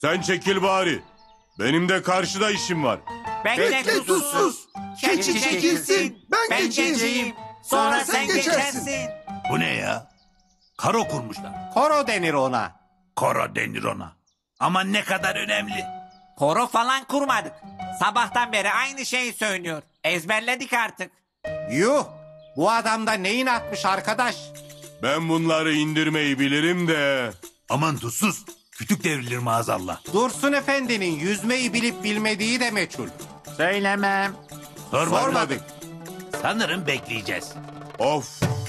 Sen çekil bari. Benim de karşıda işim var. Bekle tuzsuz. Keçi çekilsin. Ben geçeceğim. Sonra sen geçersin. Bu ne ya? Karo kurmuşlar. Koro denir ona. Koro denir ona. Ama ne kadar önemli. Koro falan kurmadık. Sabahtan beri aynı şeyi söylüyor. Ezberledik artık. Yuh. Bu adam da neyin atmış arkadaş? Ben bunları indirmeyi bilirim de. Aman tuzsuz. Kütük devrilir maazallah. Dursun Efendi'nin yüzmeyi bilip bilmediği de meçhul. Söylemem. Sormadık. Sormadık. Sanırım bekleyeceğiz. Of.